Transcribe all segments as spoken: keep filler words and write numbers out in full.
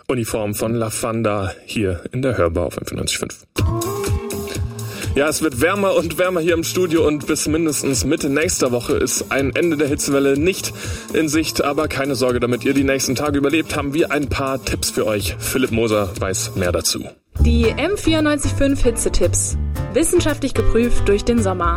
Uniform von Lavanda hier in der Hörbar auf fünfundneunzig Komma fünf. Ja, es wird wärmer und wärmer hier im Studio und bis mindestens Mitte nächster Woche ist ein Ende der Hitzewelle nicht in Sicht. Aber keine Sorge, damit ihr die nächsten Tage überlebt, haben wir ein paar Tipps für euch. Philipp Moser weiß mehr dazu. Die M vierundneunzig Komma fünf Hitzetipps. Wissenschaftlich geprüft durch den Sommer.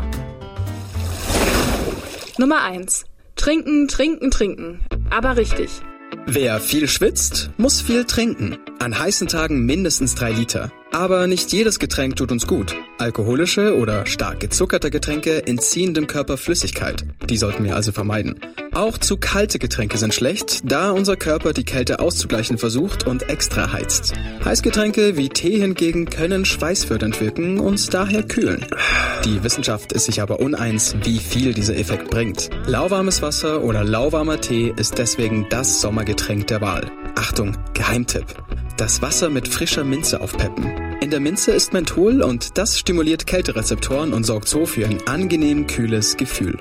Nummer eins. Trinken, trinken, trinken. Aber richtig. Wer viel schwitzt, muss viel trinken. An heißen Tagen mindestens drei Liter. Aber nicht jedes Getränk tut uns gut. Alkoholische oder stark gezuckerte Getränke entziehen dem Körper Flüssigkeit. Die sollten wir also vermeiden. Auch zu kalte Getränke sind schlecht, da unser Körper die Kälte auszugleichen versucht und extra heizt. Heißgetränke wie Tee hingegen können schweißfördernd wirken und daher kühlen. Die Wissenschaft ist sich aber uneins, wie viel dieser Effekt bringt. Lauwarmes Wasser oder lauwarmer Tee ist deswegen das Sommergetränk der Wahl. Achtung, Geheimtipp. Das Wasser mit frischer Minze aufpeppen. In der Minze ist Menthol und das stimuliert Kälterezeptoren und sorgt so für ein angenehm kühles Gefühl.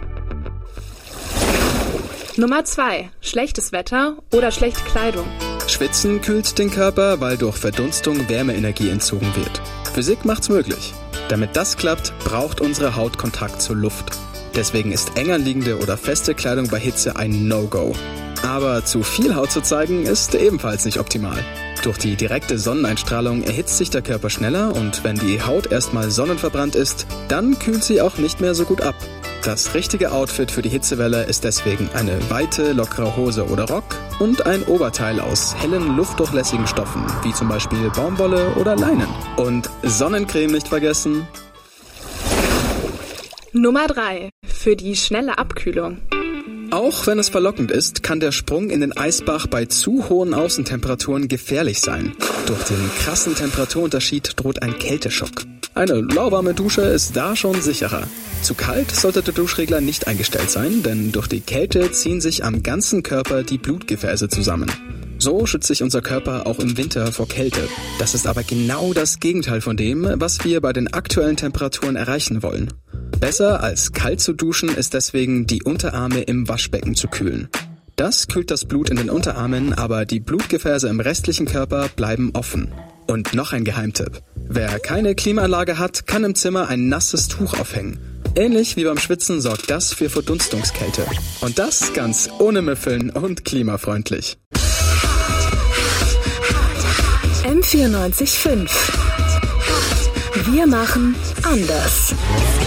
Nummer zwei. Schlechtes Wetter oder schlechte Kleidung. Schwitzen kühlt den Körper, weil durch Verdunstung Wärmeenergie entzogen wird. Physik macht's möglich. Damit das klappt, braucht unsere Haut Kontakt zur Luft. Deswegen ist eng anliegende oder feste Kleidung bei Hitze ein No-Go. Aber zu viel Haut zu zeigen, ist ebenfalls nicht optimal. Durch die direkte Sonneneinstrahlung erhitzt sich der Körper schneller und wenn die Haut erstmal sonnenverbrannt ist, dann kühlt sie auch nicht mehr so gut ab. Das richtige Outfit für die Hitzewelle ist deswegen eine weite, lockere Hose oder Rock und ein Oberteil aus hellen, luftdurchlässigen Stoffen, wie zum Beispiel Baumwolle oder Leinen. Und Sonnencreme nicht vergessen. Nummer drei. Für die schnelle Abkühlung. Auch wenn es verlockend ist, kann der Sprung in den Eisbach bei zu hohen Außentemperaturen gefährlich sein. Durch den krassen Temperaturunterschied droht ein Kälteschock. Eine lauwarme Dusche ist da schon sicherer. Zu kalt sollte der Duschregler nicht eingestellt sein, denn durch die Kälte ziehen sich am ganzen Körper die Blutgefäße zusammen. So schützt sich unser Körper auch im Winter vor Kälte. Das ist aber genau das Gegenteil von dem, was wir bei den aktuellen Temperaturen erreichen wollen. Besser als kalt zu duschen ist deswegen, die Unterarme im Waschbecken zu kühlen. Das kühlt das Blut in den Unterarmen, aber die Blutgefäße im restlichen Körper bleiben offen. Und noch ein Geheimtipp. Wer keine Klimaanlage hat, kann im Zimmer ein nasses Tuch aufhängen. Ähnlich wie beim Schwitzen sorgt das für Verdunstungskälte. Und das ganz ohne Müffeln und klimafreundlich. M vierundneunzig Komma fünf. Wir machen anders.